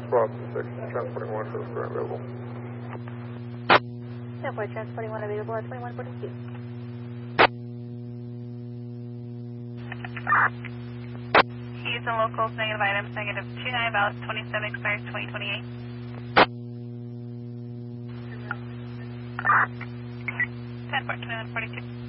Boston 6, transporting 1 for the current available. 10-4, transporting 1 available at 2142. Houston locals, negative items, negative 29, valid 27, expires 2028. 10-4, 2142.